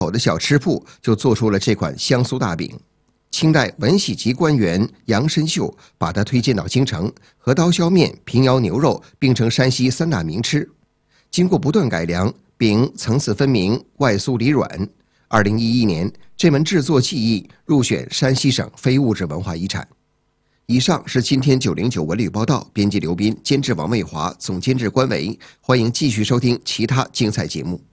口的小吃铺就做出了这款香酥大饼。清代文喜集官员杨申秀把它推荐到京城，和刀削面、平遥牛肉并称山西三大名吃。经过不断改良，饼层次分明，外酥里软。2011年，这门制作技艺入选山西省非物质文化遗产。以上是今天909文旅报道，编辑刘斌，监制王卫华，总监制关伟。欢迎继续收听其他精彩节目。